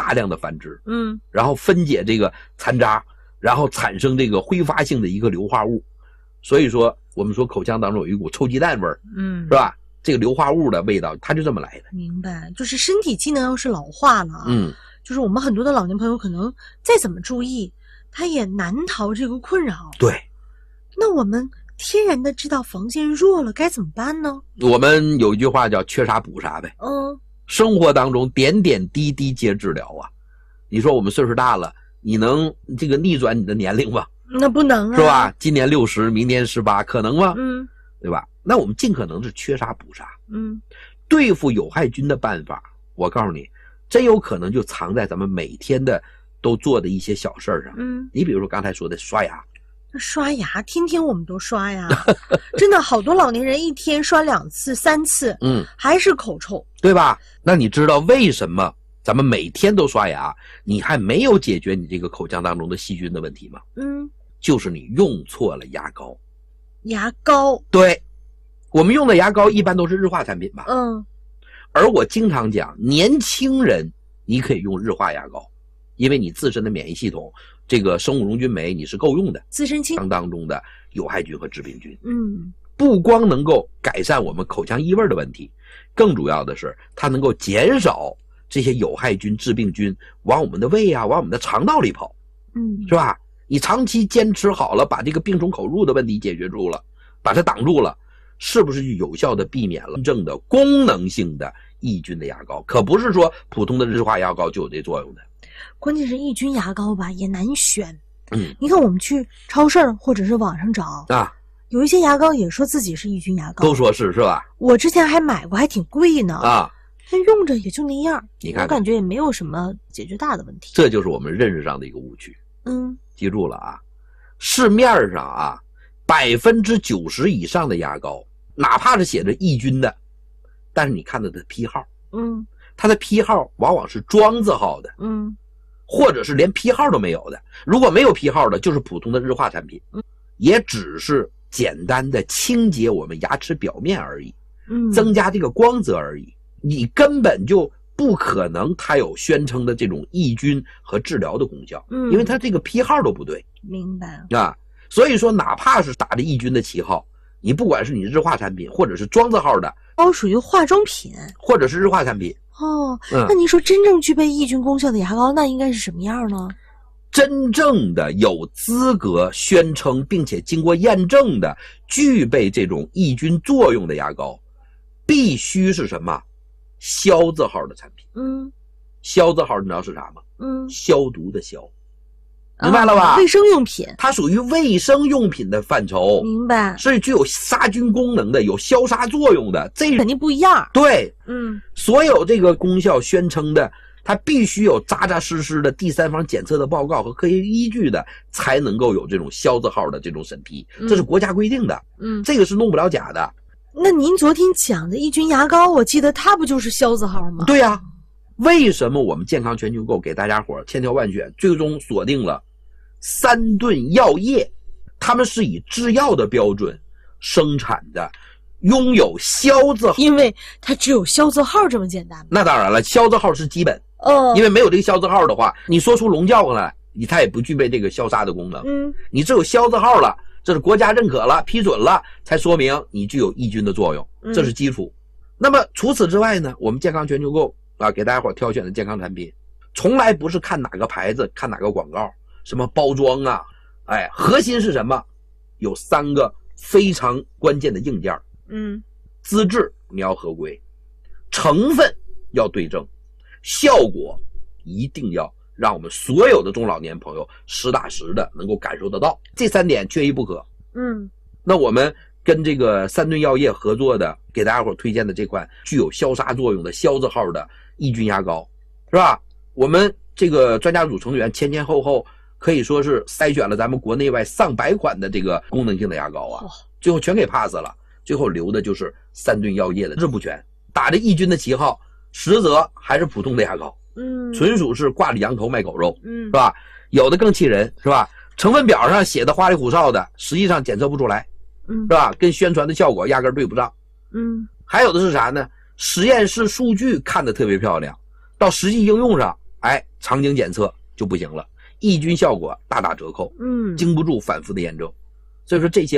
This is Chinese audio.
大量的繁殖，然后分解这个残渣，然后产生这个挥发性的一个硫化物。所以说我们说口腔当中有一股臭鸡蛋味儿，是吧？这个硫化物的味道它就这么来的。 明白，就是身体机能要是老化了就是我们很多的老年朋友可能再怎么注意，他也难逃这个困扰。 对， 那我们天然的知道防线弱了该怎么办呢？ 我们有一句话叫缺啥补啥呗。生活当中点点滴滴皆治疗啊。你说我们岁数大了，你能这个逆转你的年龄吗？ 那不能啊， 是吧？今年60，明年18，可能吗？对吧？那我们尽可能是缺啥补啥。对付有害菌的办法，我告诉你，真有可能就藏在咱们每天的都做的一些小事上。你比如说刚才说的刷牙。 刷牙天天我们都刷呀，真的好多老年人一天刷2次3次，还是口臭， 对吧？那你知道为什么咱们每天都刷牙，你还没有解决你这个口腔当中的细菌的问题吗？就是你用错了牙膏。 牙膏， 对，我们用的牙膏一般都是日化产品吧？而我经常讲，年轻人你可以用日化牙膏，因为你自身的免疫系统，这个生物溶菌酶你是够用的， 自身清当中的有害菌和致病菌，不光能够改善我们口腔异味的问题，更主要的是它能够减少这些有害菌、致病菌往我们的胃啊，往我们的肠道里跑，是吧？你长期坚持好了，把这个病从口入的问题解决住了，把它挡住了，是不是就有效的避免了真正的功能性的抑菌的牙膏？可不是说普通的日化牙膏就有这作用的。 关键是抑菌牙膏吧也难选。你看我们去超市或者是网上找啊，有一些牙膏也说自己是抑菌牙膏， 都说是吧？ 我之前还买过，还挺贵呢啊，但用着也就那样。 你看， 我感觉也没有什么解决大的问题。 这就是我们认识上的一个误区。记住了啊，市面上啊，90%以上的牙膏，哪怕是写着抑菌的，但是你看它的批号，它的批号往往是庄字号的，或者是连批号都没有的。如果没有批号的，就是普通的日化产品，也只是简单的清洁我们牙齿表面而已，增加这个光泽而已。你根本就不可能它有宣称的这种抑菌和治疗的功效，因为它这个批号都不对。 明白啊，所以说哪怕是打着抑菌的旗号，你不管是你日化产品或者是庄字号的， 属于化妆品或者是日化产品。 那你说真正具备抑菌功效的牙膏那应该是什么样呢？ 真正的有资格宣称并且经过验证的具备这种抑菌作用的牙膏，必须是什么？消字号的产品。消字号你知道是啥吗？消毒的消，明白了吧？ 卫生用品， 它属于卫生用品的范畴。 明白。 是具有杀菌功能的，有消杀作用的，这肯定不一样。 对，所有这个功效宣称的，它必须有扎扎实实的第三方检测的报告和科学依据的，才能够有这种消字号的这种审批，这是国家规定的。这个是弄不了假的。 那您昨天讲的抑菌牙膏，我记得它不就是消字号吗？ 对呀，为什么我们健康全球购给大家伙千挑万选，最终锁定了3顿药业，他们是以制药的标准生产的，拥有消字号， 因为它只有消字号这么简单。 那当然了，消字号是基本，因为没有这个消字号的话，你说出龙叫来，它也不具备这个消杀的功能。你只有消字号了，这是国家认可了、批准了，才说明你具有抑菌的作用，这是基础。那么除此之外呢，我们健康全球购啊，给大家伙挑选的健康产品，从来不是看哪个牌子、看哪个广告，什么包装啊，核心是什么？有3个非常关键的硬件。资质你要合规，成分要对症，效果一定要让我们所有的中老年朋友实打实的能够感受得到，这3点缺一不可。那我们跟这个3顿药业合作的，给大家伙推荐的这款具有消杀作用的消字号的抑菌牙膏，是吧？我们这个专家组成员前后可以说是筛选了咱们国内外上百款的这个功能性的牙膏啊，最后全给 pass 了，最后留的就是3顿药业的资质不全，打着抑菌的旗号，实则还是普通的牙膏，纯属是挂着羊头卖狗肉，是吧？有的更气人，是吧？成分表上写的花里胡哨的，实际上检测不出来，是吧？跟宣传的效果压根对不上。还有的是啥呢？实验室数据看得特别漂亮，到实际应用上场景检测就不行了，抑菌效果大打折扣，经不住反复的验证。所以说这些